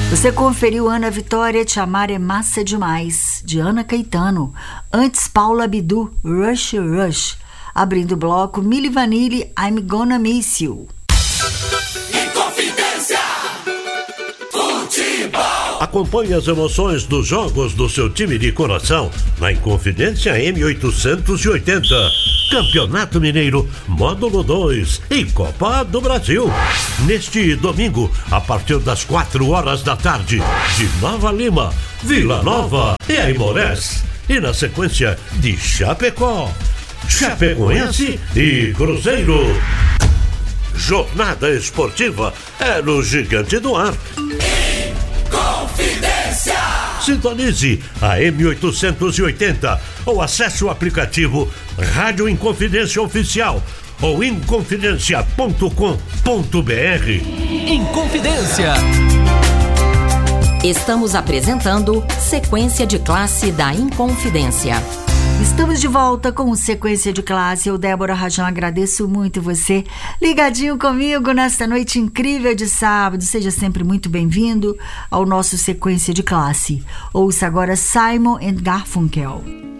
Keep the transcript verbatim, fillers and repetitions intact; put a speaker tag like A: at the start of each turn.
A: Você conferiu Ana Vitória, Te Amar é Massa Demais, de Ana Caetano. Antes, Paula Abdul, Rush Rush. Abrindo o bloco, Milli Vanilli, I'm Gonna Miss You.
B: Inconfidência Futebol.
C: Acompanhe as emoções dos jogos do seu time de coração na Inconfidência M oitocentos e oitenta. Campeonato Mineiro, Módulo dois e Copa do Brasil. Neste domingo, a partir das quatro horas da tarde, de Nova Lima, Vila Nova e Aimorés. E na sequência de Chapecó, Chapecoense e Cruzeiro. Jornada esportiva é no Gigante do Ar.
B: Inconfidência.
C: Sintonize a M oitocentos e oitenta ou acesse o aplicativo Rádio Inconfidência Oficial ou inconfidência ponto com ponto b r.
D: Inconfidência. Estamos apresentando Sequência de Classe da Inconfidência.
A: Estamos de volta com Sequência de Classe. Eu, Débora Rajão, agradeço muito você ligadinho comigo nesta noite incrível de sábado. Seja sempre muito bem-vindo ao nosso Sequência de Classe. Ouça agora Simon and Garfunkel.